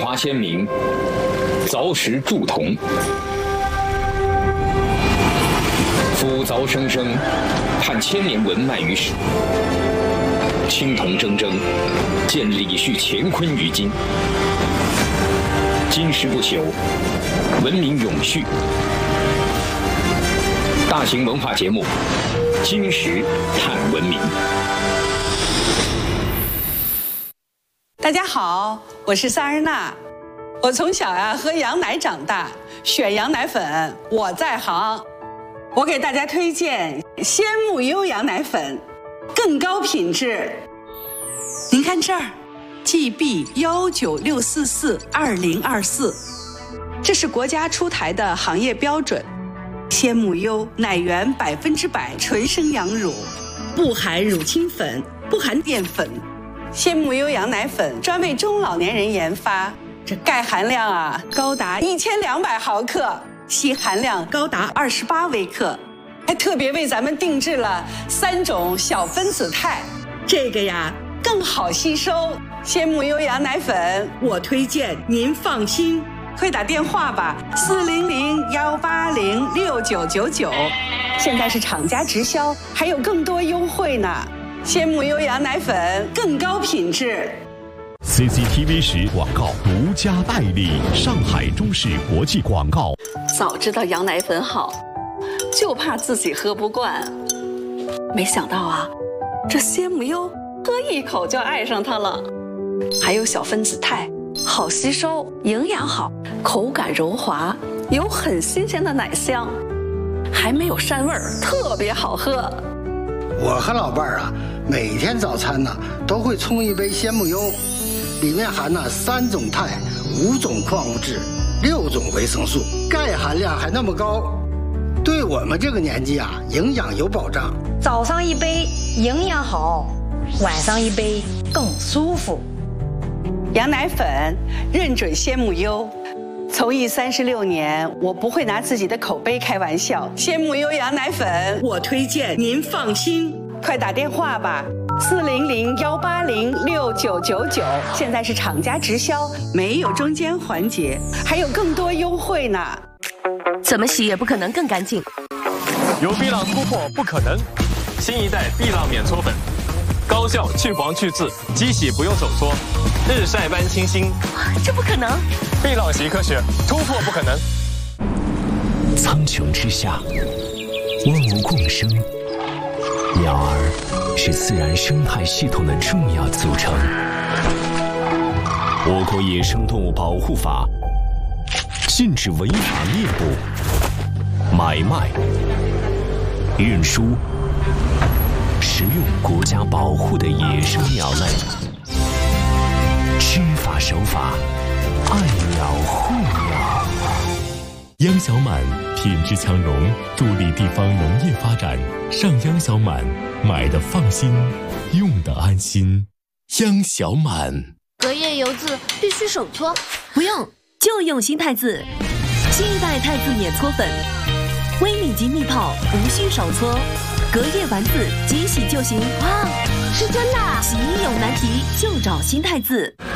华先民，凿石铸铜，斧凿生生，探千年文脉于史。青铜铮铮，见李旭乾坤于今。今时不朽，文明永续。大型文化节目《今时探文明》。 大家好，我是萨日娜。我从小喝羊奶长大，选羊奶粉我在行。我给大家推荐鲜木优羊奶粉，更高品质。您看这儿 ，GB196442024，这是国家出台的行业标准。鲜木优奶源100%纯生羊乳，不含乳清粉，不含淀粉。鲜木优羊奶粉专为中老年人研发，这钙含量高达1200毫克，硒含量高达28微克，还特别为咱们定制了3种小分子肽，这个更好吸收。鲜木优羊奶粉我推荐您放心，快打电话吧，400-180-6999，现在是厂家直销，还有更多优惠呢。鲜木优羊奶粉更高品质。 CCTV 10广告独家代理，上海中视国际广告。 早知道羊奶粉好，就怕自己喝不惯。没想到这鲜木优喝一口就爱上它了。还有小分子肽，好吸收，营养好，口感柔滑，有很新鲜的奶香，还没有膻味儿，特别好喝。 我和老伴儿每天早餐都会冲一杯鲜木优，里面含3种肽、5种矿物质、6种维生素，钙含量还那么高，对我们这个年纪营养有保障。 早上一杯营养好，晚上一杯更舒服。 羊奶粉认准鲜木优。从艺36年，我不会拿自己的口碑开玩笑。鲜木优羊奶粉我推荐您放心，快打电话吧，400-180-6999，现在是厂家直销，没有中间环节，还有更多优惠呢。 怎么洗也不可能更干净。 有碧浪突破不可能，新一代碧浪免搓粉，高效去黄去渍，机洗不用手搓，日晒般清新。 这不可能！ 碧浪洗科学，突破不可能。 苍穹之下，万物共生，鸟儿是自然生态系统的重要组成。我国野生动物保护法禁止违法猎捕、买卖、运输、食用国家保护的野生鸟类。知法守法，爱鸟护鸟。央小满品质强农，助力地方农业发展。上央小满，买的放心，用的安心。央小满。 隔夜油渍必须手搓， 不用，就用新太字。新一代太字免搓粉，微米级密泡，无需手搓。隔夜丸子即洗就行。 哇，是真的！ 洗衣有难题就找新太字。